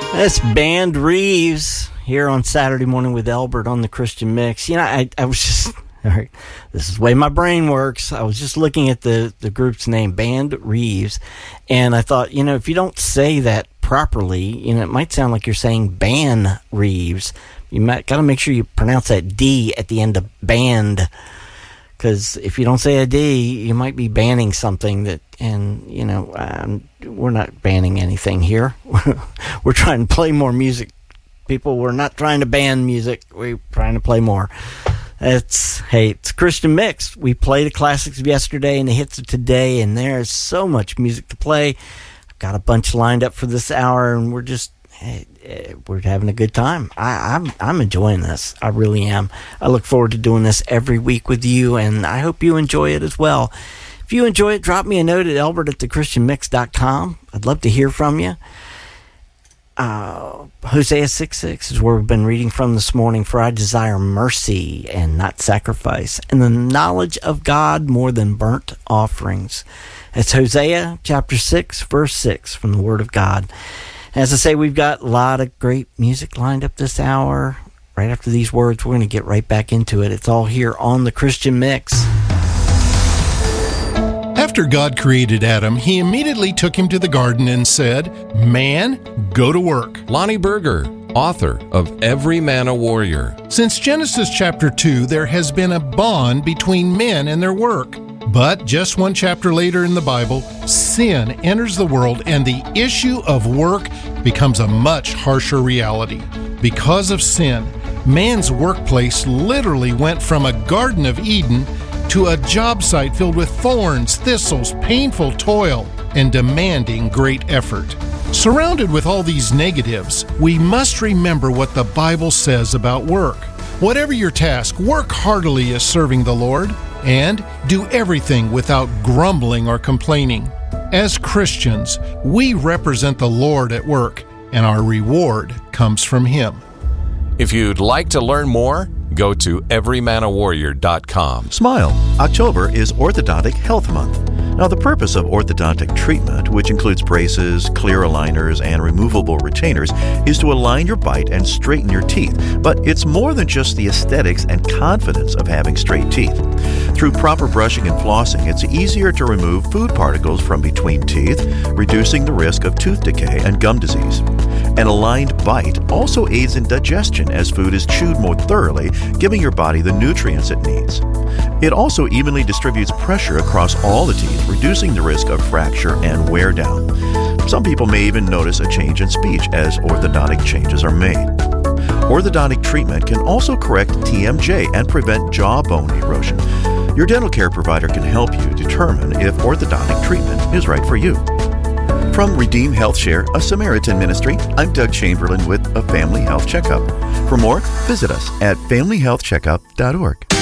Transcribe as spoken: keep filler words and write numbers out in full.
That's Band Reeves here on Saturday Morning with Albert on the Christian Mix. You know, I, I was just, all right, this is the way my brain works. I was just looking at the, the group's name, Band Reeves, and I thought, you know, if you don't say that properly, you know, it might sound like you're saying Ban Reeves. You might got to make sure you pronounce that D at the end of band, because if you don't say a D, you might be banning something that, and, you know, um, we're not banning anything here. We're trying to play more music, people. We're not trying to ban music. We're trying to play more. It's, hey, it's Christian Mix. We played the classics of yesterday and the hits of today, and there's so much music to play. I've got a bunch lined up for this hour, and we're just, hey, we're having a good time. I, I'm I'm enjoying this. I really am. I look forward to doing this every week with you, and I hope you enjoy it as well. If you enjoy it, drop me a note at albert at the christian mix dot com. I'd love to hear from you. Uh, Hosea six six is where we've been reading from this morning. For I desire mercy and not sacrifice, and the knowledge of God more than burnt offerings. It's Hosea chapter six, verse six from the Word of God. As I say, we've got a lot of great music lined up this hour. Right after these words, we're going to get right back into it. It's all here on the Christian Mix. After God created Adam, he immediately took him to the garden and said, "Man, go to work." Lonnie Berger, author of Every Man a Warrior. Since Genesis chapter two, there has been a bond between men and their work. But just one chapter later in the Bible, sin enters the world and the issue of work becomes a much harsher reality. Because of sin, man's workplace literally went from a Garden of Eden to a job site filled with thorns, thistles, painful toil, and demanding great effort. Surrounded with all these negatives, we must remember what the Bible says about work. Whatever your task, work heartily as serving the Lord, and do everything without grumbling or complaining. As Christians, we represent the Lord at work, and our reward comes from Him. If you'd like to learn more, go to every man a warrior dot com. Smile. October is Orthodontic Health Month. Now, the purpose of orthodontic treatment, which includes braces, clear aligners, and removable retainers, is to align your bite and straighten your teeth. But it's more than just the aesthetics and confidence of having straight teeth. Through proper brushing and flossing, it's easier to remove food particles from between teeth, reducing the risk of tooth decay and gum disease. An aligned bite also aids in digestion as food is chewed more thoroughly, giving your body the nutrients it needs. It also evenly distributes pressure across all the teeth, reducing the risk of fracture and wear down. Some people may even notice a change in speech as orthodontic changes are made. Orthodontic treatment can also correct T M J and prevent jawbone erosion. Your dental care provider can help you determine if orthodontic treatment is right for you. From Redeem Health Share, a Samaritan ministry, I'm Doug Chamberlain with a Family Health Checkup. For more, visit us at family health checkup dot org.